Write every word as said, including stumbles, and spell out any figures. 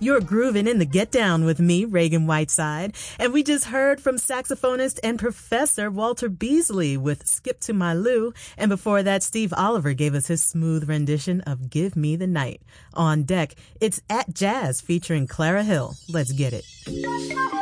You're grooving in the Get Down with me, Reagan Whiteside. And we just heard from saxophonist and professor Walter Beasley with Skip to My Lou. And before that, Steve Oliver gave us his smooth rendition of Give Me the Night. On deck, it's At Jazz featuring Clara Hill. Let's get it.